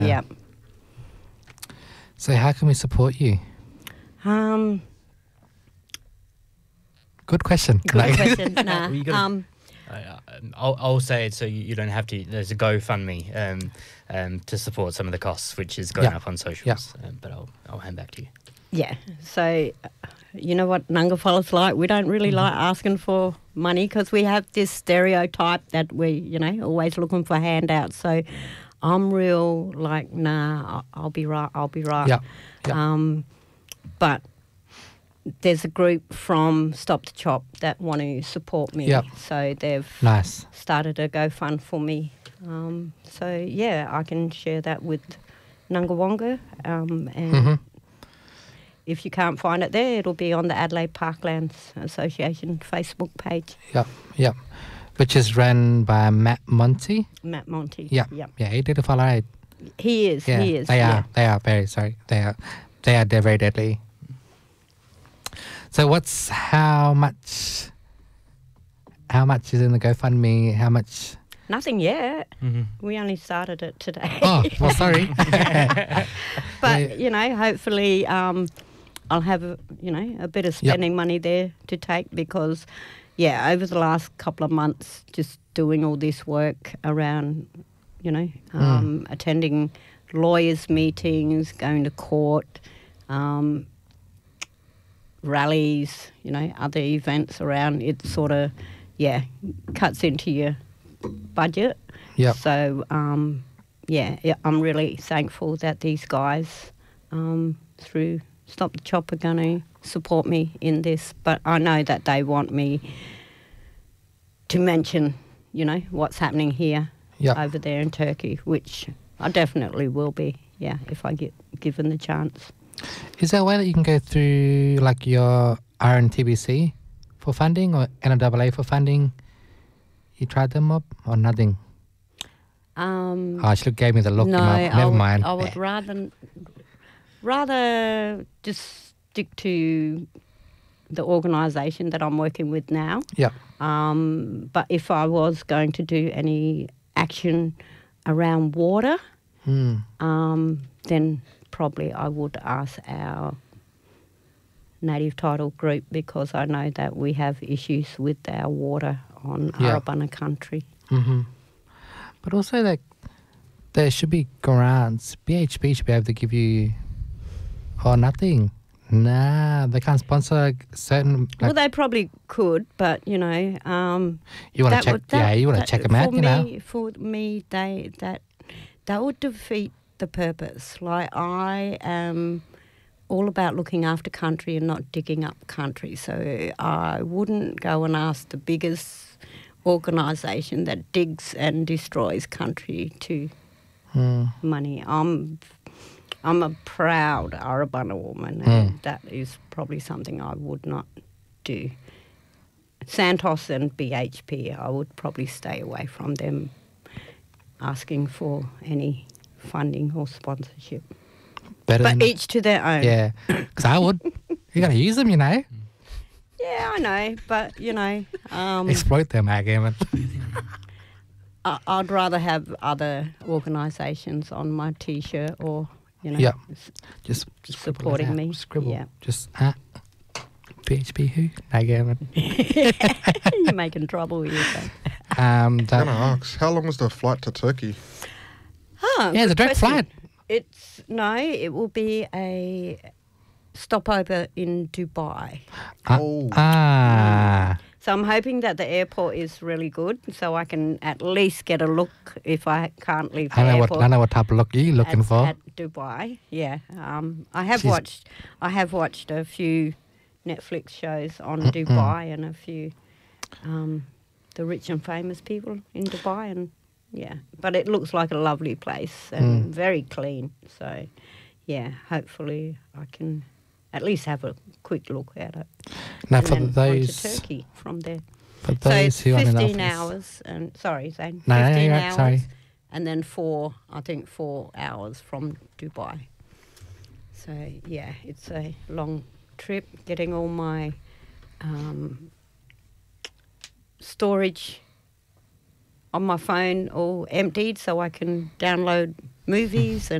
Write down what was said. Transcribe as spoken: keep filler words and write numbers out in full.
Yeah. So how can we support you? Um, Good question. good Like- question. Nah. Well, you gotta- um, Uh, I'll, I'll say it so you, you don't have to. There's a GoFundMe um, um, to support some of the costs, which is going Yeah. up on socials. Um, but I'll, I'll hand back to you. yeah. So, uh, you know what Nungafolla's like? We don't really like asking for money because we have this stereotype that we, you know, always looking for handouts. So, I'm real like, nah, I'll, I'll be right. I'll be right. Yeah. Yeah. Um, but there's a group from Stop the Chop that want to support me. Yep. So they've Nice. started a GoFund for me. Um, so yeah, I can share that with Nungawonga. Um, and Mhm. if you can't find it there, it'll be on the Adelaide Parklands Association Facebook page. Yep. Yep. Which is run by Matt Monty. Matt Monty. Yeah. Yep. Yeah. He did a follow it. He is. Yeah. He is. They yeah. are. They are very sorry. They are. They are. They're very deadly. So what's how much? How much is in the GoFundMe? How much? Nothing yet. Mm-hmm. We only started it today. Oh, well, sorry. But, you know, hopefully um, I'll have, a, you know, a bit of spending money there to take because, yeah, over the last couple of months, just doing all this work around, you know, um, attending lawyers' meetings, going to court, um, rallies, you know, other events around, it sort of, yeah, cuts into your budget. Yep. So, um, yeah, yeah, I'm really thankful that these guys um, through Stop the Chop are going to support me in this. But I know that they want me to mention, you know, what's happening here Yep. over there in Turkey, which I definitely will be, yeah, if I get given the chance. Is there a way that you can go through like your R N T B C for funding or N R A A for funding? You tried them up or nothing? Um, Oh, she gave me the look. no, Never I never would, mind. I would rather rather just stick to the organisation that I'm working with now. Yeah. Um, but if I was going to do any action around water, Hmm. um, then probably I would ask our native title group because I know that we have issues with our water on Yeah. Arabana country. Mm-hmm. But also, like, there should be grants. B H P should be able to give you, or nothing. Nah, they can't sponsor like, certain. Like, Well, they probably could, but you know, um, you want to that check? would- that- yeah, you want to that- check them out. for You know. me, For me, they that that would defeat the purpose. Like I am all about looking after country and not digging up country. So I wouldn't go and ask the biggest organisation that digs and destroys country to Hmm. money. I'm I'm a proud Arabana woman, and Mm. that is probably something I would not do. Santos and B H P, I would probably stay away from them asking for any funding or sponsorship. Better But than, each to their own. yeah, because I would. You gotta use them, you know. Yeah, I know, but you know, um, Exploit them, again. I, I'd rather have other organisations on my T-shirt or you know, Yeah. s- Just scribble it supporting out. me. Scribble. Yeah. Just uh, P H P who? Again. You're making trouble with yourself. Um. I'm That, gonna ask, how long is the flight to Turkey? Huh, Yeah, it's a good direct question. flight. It's no, it will be a stopover in Dubai. uh, Oh. ah. So I'm hoping that the airport is really good, so I can at least get a look if I can't leave the I know what airport. I know what type of look you looking at, for. at Dubai. Yeah, um, I have She's- watched. I have watched a few Netflix shows on Dubai and a few um, the rich and famous people in Dubai, and yeah, but it looks like a lovely place and Mm. very clean. So yeah, hopefully I can at least have a quick look at it. Now and for then those onto Turkey from there. for So those it's who are in the fifteen office. hours, and sorry, Zane, No, no, no, fifteen you're right, hours, sorry. and then four, I think four hours from Dubai. So yeah, it's a long trip. Getting all my um, storage on my phone all emptied so I can download movies and